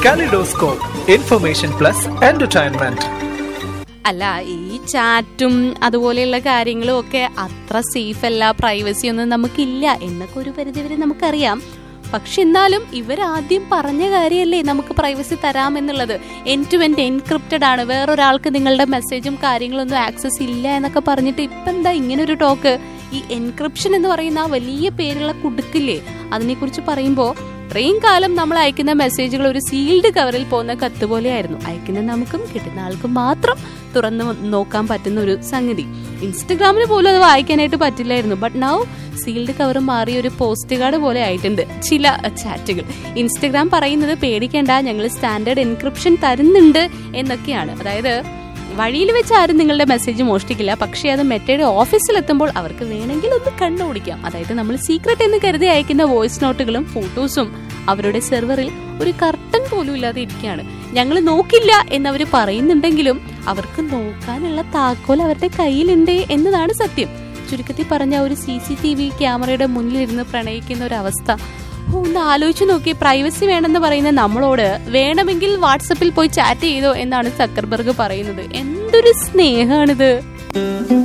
Kaleidoscope, information plus entertainment. അല്ല, ഈ ചാറ്റും അതുപോലെയുള്ള കാര്യങ്ങളും ഒക്കെ അത്ര സേഫ് അല്ല, പ്രൈവസി ഒന്നും നമുക്കില്ല എന്നൊക്കെ ഒരു പരിധിവരെ നമുക്കറിയാം. പക്ഷെ എന്നാലും ഇവരാദ്യം പറഞ്ഞ കാര്യമല്ലേ നമുക്ക് privacy തരാമെന്നുള്ളത്. End to end encrypted ആണ്, വേറൊരാൾക്ക് നിങ്ങളുടെ മെസ്സേജും കാര്യങ്ങളൊന്നും ആക്സസ് ഇല്ല എന്നൊക്കെ പറഞ്ഞിട്ട് ഇപ്പം എന്താ ഇങ്ങനൊരു ടോക്ക്? ഈ എൻക്രിപ്ഷൻ എന്ന് പറയുന്ന ആ വലിയ പേരുള്ള കുടുക്കില്ലേ, അതിനെക്കുറിച്ച് പറയുമ്പോൾ ഇത്രയും കാലം നമ്മൾ അയക്കുന്ന മെസ്സേജുകൾ ഒരു സീൽഡ് കവറിൽ പോകുന്ന കത്ത് പോലെയായിരുന്നു. അയക്കുന്ന നമുക്കും കിട്ടുന്ന ആൾക്കും മാത്രം തുറന്നു നോക്കാൻ പറ്റുന്ന ഒരു സംഗതി. ഇൻസ്റ്റഗ്രാമിൽ പോലും അത് വായിക്കാനായിട്ട് പറ്റില്ലായിരുന്നു. ബട്ട് നൗ സീൽഡ് കവർ മാറി ഒരു പോസ്റ്റ് കാർഡ് പോലെ ആയിട്ടുണ്ട് ചില ചാറ്റുകൾ. ഇൻസ്റ്റഗ്രാം പറയുന്നത് പേടിക്കേണ്ട, ഞങ്ങൾ സ്റ്റാൻഡേർഡ് എൻക്രിപ്ഷൻ തരുന്നുണ്ട് എന്നൊക്കെയാണ്. അതായത് വഴിയിൽ വെച്ച് ആരും നിങ്ങളുടെ മെസ്സേജ് മോഷ്ടിക്കില്ല, പക്ഷേ അത് മെറ്റയുടെ ഓഫീസിലെത്തുമ്പോൾ അവർക്ക് വേണമെങ്കിൽ ഒന്ന് കണ്ണോടിക്കാം. അതായത് നമ്മൾ സീക്രട്ട് എന്ന് കരുതി അയക്കുന്ന വോയിസ് നോട്ടുകളും ഫോട്ടോസും അവരുടെ സെർവറിൽ ഒരു കർട്ടൻ പോലും ഇല്ലാതെ ഇരിക്കുകയാണ്. ഞങ്ങൾ നോക്കില്ല എന്നവർ പറയുന്നുണ്ടെങ്കിലും അവർക്ക് നോക്കാനുള്ള താക്കോൽ അവരുടെ കയ്യിലുണ്ട് എന്നതാണ് സത്യം. ചുരുക്കത്തിൽ പറഞ്ഞ ഒരു CCTV ക്യാമറയുടെ മുന്നിലിരുന്ന് പ്രണയിക്കുന്ന ഒരവസ്ഥ ഒന്ന് ആലോചിച്ച് നോക്കി. പ്രൈവസി വേണമെന്ന് പറയുന്ന നമ്മളോട് വേണമെങ്കിൽ വാട്സപ്പിൽ പോയി ചാറ്റ് ചെയ്തോ എന്നാണ് സക്കർബർഗ് പറയുന്നത്. എന്തൊരു സ്നേഹമാണിത്!